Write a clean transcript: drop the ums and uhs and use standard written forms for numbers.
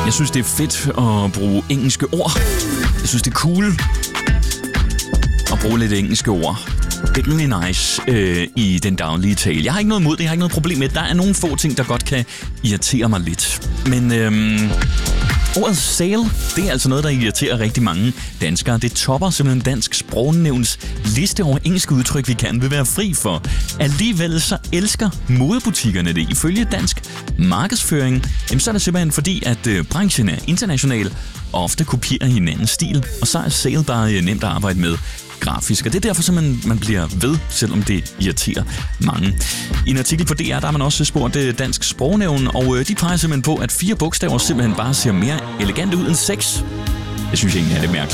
Jeg synes, det er fedt at bruge engelske ord. Jeg synes, det er cool at bruge lidt engelske ord. Det er really nice i den daglige tale. Jeg har ikke noget imod det, jeg har ikke noget problem med det. Der er nogle få ting, der godt kan irritere mig lidt. Men ordet sail, det er altså noget, der irriterer rigtig mange danskere. Det topper simpelthen Dansk Sprognævns liste over engelske udtryk, vi gerne vil være fri for. Alligevel så elsker modebutikkerne det. Ifølge Dansk Markedsføring, så er det simpelthen fordi, at branchen er international og ofte kopierer hinandens stil. Og så er sail bare nemt at arbejde med grafisk, og det er derfor, at man bliver ved, selvom det irriterer mange. I en artikel på DR, der har man også spurgt Dansk Sprognævn, og de peger simpelthen på, at 4 bogstaver simpelthen bare ser mere elegante ud end 6. Jeg synes egentlig, det er mærkeligt.